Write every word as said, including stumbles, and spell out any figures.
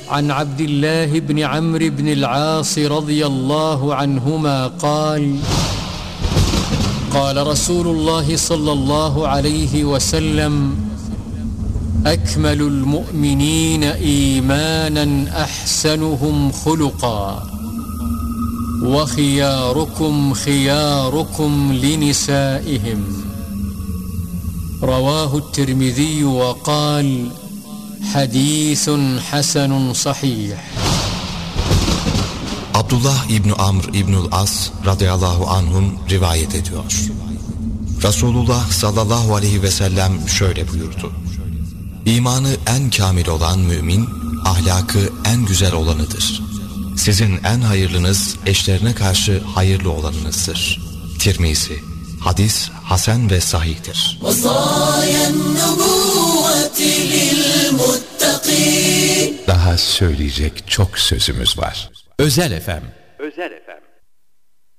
عن عبد الله بن عمرو بن العاص رضي الله عنهما قال قال رسول الله صلى الله عليه وسلم أكمل المؤمنين إيمانا أحسنهم خلقا وخياركم خياركم لنسائهم رواه الترمذي وقال حديث حسن صحيح. Abdullah İbni Amr İbnül As radıyallahu anhum rivayet ediyor. Resulullah sallallahu aleyhi ve sellem şöyle buyurdu: İmanı en kamil olan mümin, ahlakı en güzel olanıdır. Sizin en hayırlınız eşlerine karşı hayırlı olanınızdır. Tirmizi. Hadis hasen ve sahihtir. Daha söyleyecek çok sözümüz var. Özel F M. Özel F M.